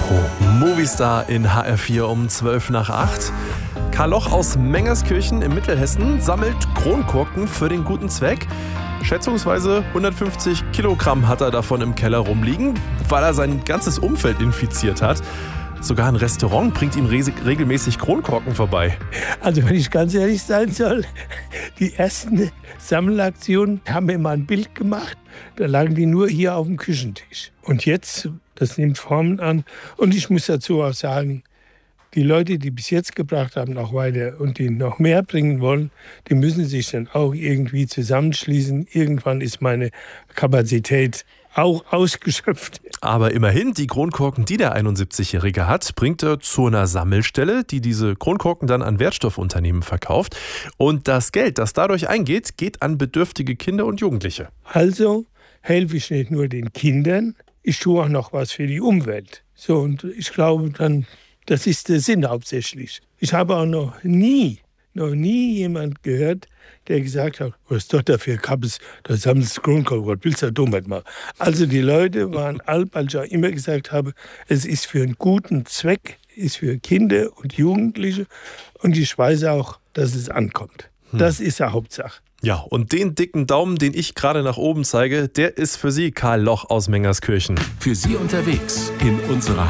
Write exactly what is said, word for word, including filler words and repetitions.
Movistar in H R vier um zwölf nach acht. Karl Loch aus Mengerskirchen in Mittelhessen sammelt Kronkorken für den guten Zweck. Schätzungsweise hundertfünfzig Kilogramm hat er davon im Keller rumliegen, weil er sein ganzes Umfeld infiziert hat. Sogar ein Restaurant bringt ihm re- regelmäßig Kronkorken vorbei. Also wenn ich ganz ehrlich sein soll, die ersten Sammelaktionen haben mir mal ein Bild gemacht. Da lagen die nur hier auf dem Küchentisch. Und jetzt, das nimmt Formen an. Und ich muss dazu auch sagen, die Leute, die bis jetzt gebracht haben, auch weiter und die noch mehr bringen wollen, die müssen sich dann auch irgendwie zusammenschließen. Irgendwann ist meine Kapazität auch ausgeschöpft. Aber immerhin, die Kronkorken, die der einundsiebzigjährige hat, bringt er zu einer Sammelstelle, die diese Kronkorken dann an Wertstoffunternehmen verkauft. Und das Geld, das dadurch eingeht, geht an bedürftige Kinder und Jugendliche. Also helfe ich nicht nur den Kindern, ich tue auch noch was für die Umwelt. So, und ich glaube dann, das ist der Sinn hauptsächlich. Ich habe auch noch nie, noch nie jemand gehört, der gesagt hat, was ist doch dafür Kappes, das haben sie Kronkorken, was willst du da dumm machen? Also die Leute waren all, weil ich auch immer gesagt habe, es ist für einen guten Zweck, ist für Kinder und Jugendliche und ich weiß auch, dass es ankommt. Hm. Das ist ja Hauptsache. Ja, und den dicken Daumen, den ich gerade nach oben zeige, der ist für Sie, Karl Loch aus Mengerskirchen. Für Sie unterwegs in unserer